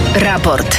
Raport.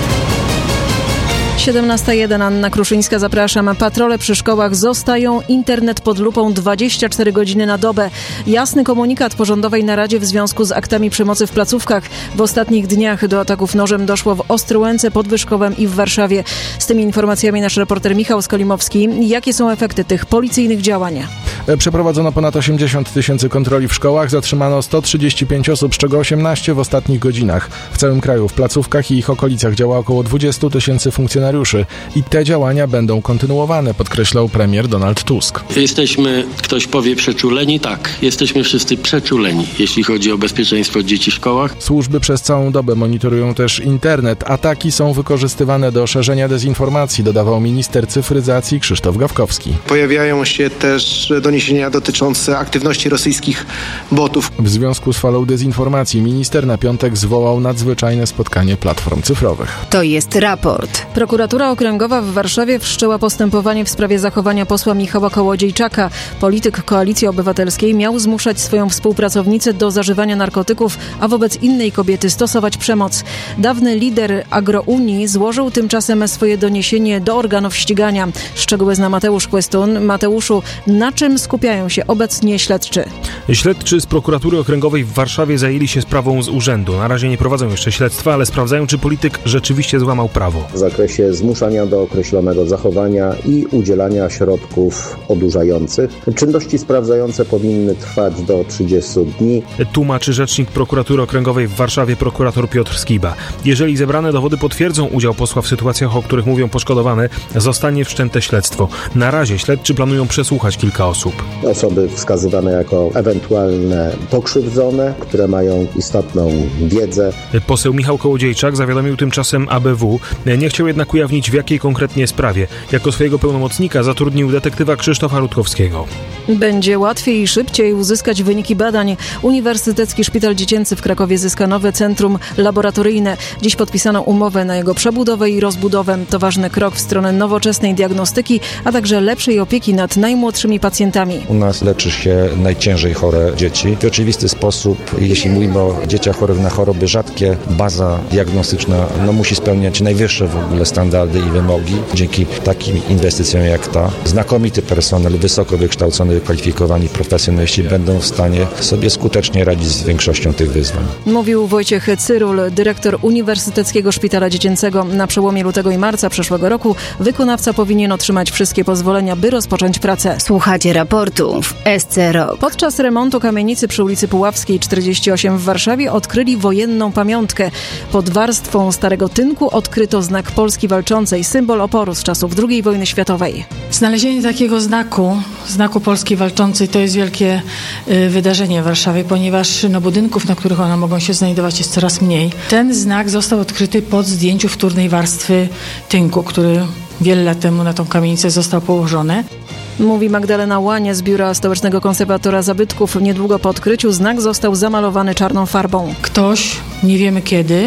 17:01, Anna Kruszyńska, zapraszam. Patrole przy szkołach zostają, internet pod lupą 24 godziny na dobę. Jasny komunikat po rządowej naradzie w związku z aktami przemocy w placówkach. W ostatnich dniach do ataków nożem doszło w Ostrołęce, pod Wyszkowem i w Warszawie. Z tymi informacjami nasz reporter Michał Skolimowski. Jakie są efekty tych policyjnych działań? Przeprowadzono ponad 80 000 kontroli w szkołach, zatrzymano 135 osób, z czego 18 w ostatnich godzinach. W całym kraju w placówkach i ich okolicach działa około 20 000 funkcjonariuszy i te działania będą kontynuowane, podkreślał premier Donald Tusk. Jesteśmy, ktoś powie, przeczuleni? Tak, jesteśmy wszyscy przeczuleni, jeśli chodzi o bezpieczeństwo dzieci w szkołach. Służby przez całą dobę monitorują też internet. Ataki są wykorzystywane do szerzenia dezinformacji, dodawał minister cyfryzacji Krzysztof Gawkowski. Pojawiają się też doniesienia dotyczące aktywności rosyjskich botów. W związku z falą dezinformacji minister na piątek zwołał nadzwyczajne spotkanie platform cyfrowych. To jest raport. Prokuratura Okręgowa w Warszawie wszczęła postępowanie w sprawie zachowania posła Michała Kołodziejczaka. Polityk Koalicji Obywatelskiej miał zmuszać swoją współpracownicę do zażywania narkotyków, a wobec innej kobiety stosować przemoc. Dawny lider Agrounii złożył tymczasem swoje doniesienie do organów ścigania. Szczegóły zna Mateusz Kłestun. Mateuszu, na czym skupiają się obecnie śledczy? Śledczy z Prokuratury Okręgowej w Warszawie zajęli się sprawą z urzędu. Na razie nie prowadzą jeszcze śledztwa, ale sprawdzają, czy polityk rzeczywiście złamał prawo. W zakresie zmuszania do określonego zachowania i udzielania środków odurzających. Czynności sprawdzające powinny trwać do 30 dni. Tłumaczy rzecznik Prokuratury Okręgowej w Warszawie prokurator Piotr Skiba. Jeżeli zebrane dowody potwierdzą udział posła w sytuacjach, o których mówią poszkodowane, zostanie wszczęte śledztwo. Na razie śledczy planują przesłuchać kilka osób. Osoby wskazywane jako ewentualne pokrzywdzone, które mają istotną wiedzę. Poseł Michał Kołodziejczak zawiadomił tymczasem ABW. Nie chciał jednak ujawnić, w jakiej konkretnie sprawie. Jako swojego pełnomocnika zatrudnił detektywa Krzysztofa Rutkowskiego. Będzie łatwiej i szybciej uzyskać wyniki badań. Uniwersytecki Szpital Dziecięcy w Krakowie zyska nowe centrum laboratoryjne. Dziś podpisano umowę na jego przebudowę i rozbudowę. To ważny krok w stronę nowoczesnej diagnostyki, a także lepszej opieki nad najmłodszymi pacjentami. U nas leczy się najciężej chore dzieci. W oczywisty sposób, jeśli mówimy o dzieciach chorych na choroby rzadkie, baza diagnostyczna musi spełniać najwyższe w ogóle standardy i wymogi. Dzięki takim inwestycjom jak ta, znakomity personel, wysoko wykształcony, wykwalifikowani profesjonaliści będą w stanie sobie skutecznie radzić z większością tych wyzwań. Mówił Wojciech Cyrul, dyrektor Uniwersyteckiego Szpitala Dziecięcego. Na przełomie lutego i marca przeszłego roku wykonawca powinien otrzymać wszystkie pozwolenia, by rozpocząć pracę. Słuchacie raportu w SC Rok. Podczas remontu kamienicy przy ulicy Puławskiej 48 w Warszawie odkryli wojenną pamiątkę. Pod warstwą starego tynku odkryto znak Polski Walczącej, symbol oporu z czasów II wojny światowej. Znalezienie takiego znaku Polski Walczącej, to jest wielkie wydarzenie w Warszawie, ponieważ budynków, na których one mogą się znajdować, jest coraz mniej. Ten znak został odkryty pod zdjęciu wtórnej warstwy tynku, który wiele lat temu na tą kamienicę został położony. Mówi Magdalena Łanie z Biura Stołecznego Konserwatora Zabytków. Niedługo po odkryciu znak został zamalowany czarną farbą. Ktoś, nie wiemy kiedy,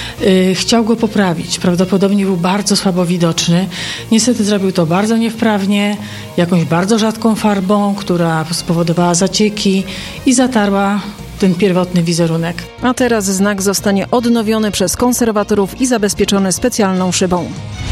chciał go poprawić. Prawdopodobnie był bardzo słabo widoczny. Niestety zrobił to bardzo niewprawnie, jakąś bardzo rzadką farbą, która spowodowała zacieki i zatarła ten pierwotny wizerunek. A teraz znak zostanie odnowiony przez konserwatorów i zabezpieczony specjalną szybą.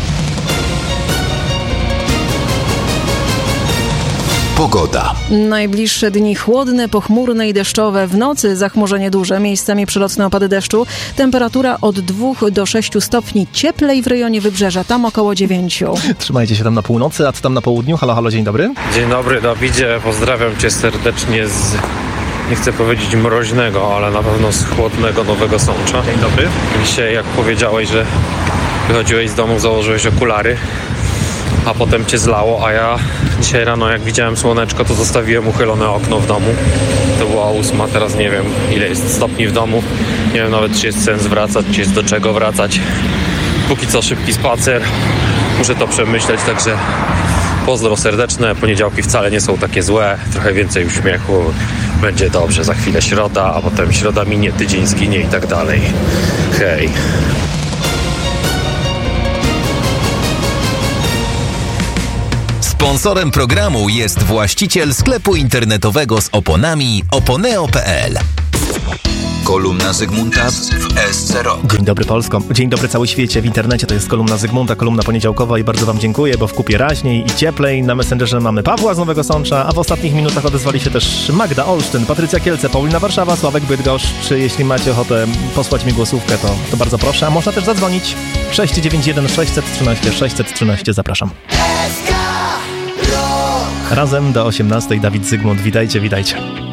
Pogoda. Najbliższe dni chłodne, pochmurne i deszczowe. W nocy zachmurzenie duże, miejscami przelotne opady deszczu. Temperatura od 2 do 6 stopni. Cieplej w rejonie Wybrzeża, tam około 9. Trzymajcie się tam na północy, a co tam na południu? Halo, halo, dzień dobry. Dzień dobry, Dawidzie. Pozdrawiam cię serdecznie z, nie chcę powiedzieć mroźnego, ale na pewno z chłodnego Nowego Sącza. Dzień dobry. Dzisiaj, jak powiedziałeś, że wychodziłeś z domu, założyłeś okulary, a potem cię zlało, a ja dzisiaj rano, jak widziałem słoneczko, to zostawiłem uchylone okno w domu. To była 8, teraz nie wiem, ile jest stopni w domu. Nie wiem nawet, czy jest sens wracać, czy jest do czego wracać. Póki co szybki spacer. Muszę to przemyśleć, także pozdro serdeczne. Poniedziałki wcale nie są takie złe. Trochę więcej uśmiechu. Będzie dobrze. Za chwilę środa, a potem środa minie, tydzień zginie i tak dalej. Hej. Sponsorem programu jest właściciel sklepu internetowego z oponami oponeo.pl. Kolumna Zygmunta w SC Rock. Dzień dobry Polsko, dzień dobry cały świecie. W internecie to jest kolumna Zygmunta, kolumna poniedziałkowa i bardzo wam dziękuję, bo w kupie raźniej i cieplej. Na Messengerze mamy Pawła z Nowego Sącza, a w ostatnich minutach odezwali się też Magda Olsztyn, Patrycja Kielce, Paulina Warszawa, Sławek Bydgoszcz. Jeśli macie ochotę posłać mi głosówkę, to bardzo proszę, a można też zadzwonić 691 613 613. Zapraszam. Razem do 18. Dawid Zygmunt, witajcie.